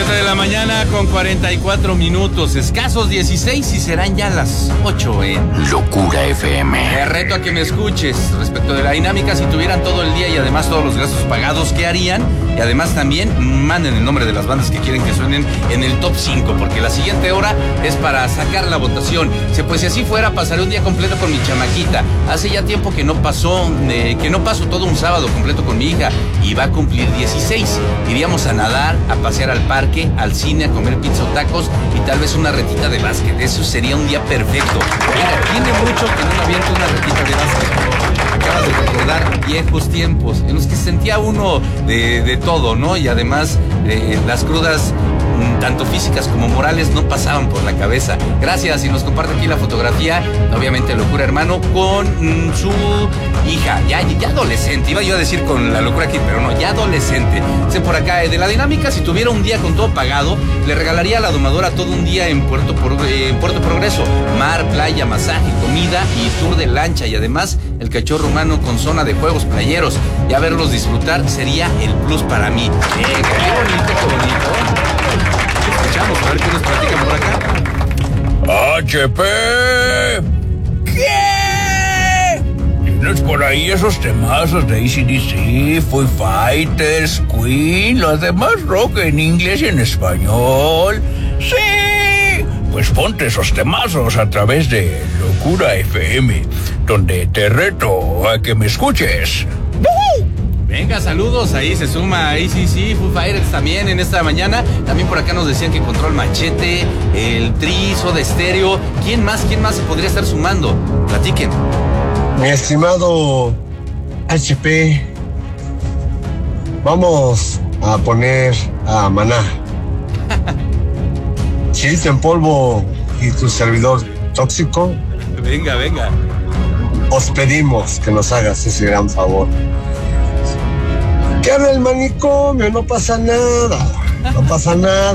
7 de la mañana con 44 minutos, escasos 16 y serán ya las 8 en Locura FM. Te reto a que me escuches respecto de la dinámica. Si tuvieran todo el día y además todos los gastos pagados, ¿qué harían? Y además también manden el nombre de las bandas que quieren que suenen en el top 5, porque la siguiente hora es para sacar la votación. Pues si así fuera, pasaré un día completo con mi chamaquita. Hace ya tiempo que no paso todo un sábado completo con mi hija y va a cumplir 16. Iríamos a nadar, a pasear al parque, al cine, a comer pizza o tacos y tal vez una retita de básquet. Eso sería un día perfecto. Mira, tiene mucho que no me aviento una retita de básquet. Acabas de recordar viejos tiempos en los que sentía uno de todo, ¿no? Y además las crudas, tanto físicas como morales, no pasaban por la cabeza. Gracias, y nos comparte aquí la fotografía, obviamente Locura Hermano, con su hija, ya adolescente. Iba yo a decir con la locura aquí, pero no, ya adolescente. Dice por acá, de la dinámica, si tuviera un día con todo pagado, le regalaría a la domadora todo un día en Puerto Progreso. Mar, playa, masaje, comida y tour de lancha, y además el cachorro humano con zona de juegos playeros. Ya verlos disfrutar sería el plus para mí. Qué bonito, qué bonito. Escuchamos, a ver qué nos platican por acá. HP. ¿Qué? ¿Tienes por ahí esos temazos de AC/DC, Foo Fighters, Queen, los demás rock en inglés y en español? Sí. Pues ponte esos temazos a través de Locura FM, donde te reto a que me escuches. Venga, saludos, ahí se suma AC/DC, Foo Fighters también en esta mañana. También por acá nos decían que Control Machete, el Tri, Soda Stereo. ¿Quién más se podría estar sumando? Platiquen. Mi estimado HP, vamos a poner a Maná, Chilito en Polvo y tu servidor tóxico. Venga. Os pedimos que nos hagas ese gran favor. Que hable el manicomio, no pasa nada. Nada más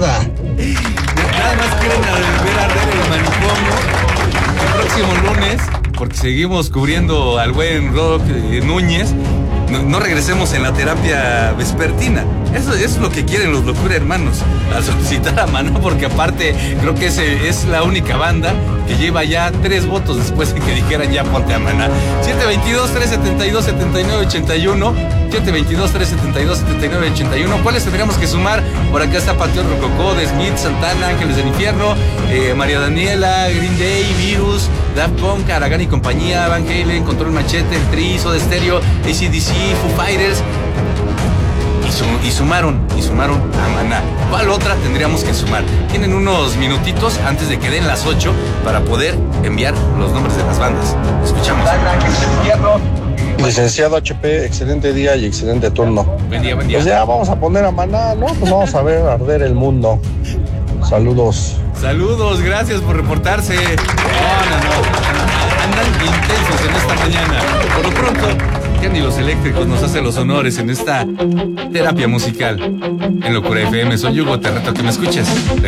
quieren ver arder el manicomio el próximo lunes, porque seguimos cubriendo al buen Rock Núñez. No regresemos en la terapia vespertina. Eso es lo que quieren los Locura Hermanos, a solicitar a Maná, porque aparte creo que es la única banda que lleva ya 3 votos después de que dijeran ya ponte a Maná. 722-372-7981, 722-372-7981. ¿Cuáles tendríamos que sumar? Por acá está Panteón Rococó, The Smiths, Santana, Ángeles del Infierno, María Daniela, Green Day, Virus, Daft Punk, Aragán y compañía, Van Halen, Control Machete, el Tri, Soda Stereo, AC/DC, Foo Fighters. Y sumaron a Maná. ¿Cuál otra tendríamos que sumar? Tienen unos minutitos antes de que den las 8 para poder enviar los nombres de las bandas. Escuchamos. Licenciado HP, excelente día y excelente turno. Buen día. Pues ya vamos a poner a Maná, ¿no? Pues vamos a ver arder el mundo. Saludos, gracias por reportarse. No. Andan intensos en esta mañana. Por lo pronto, Candy Los Eléctricos nos hace los honores en esta terapia musical. En Locura FM, soy Hugo, te reto a que me escuches.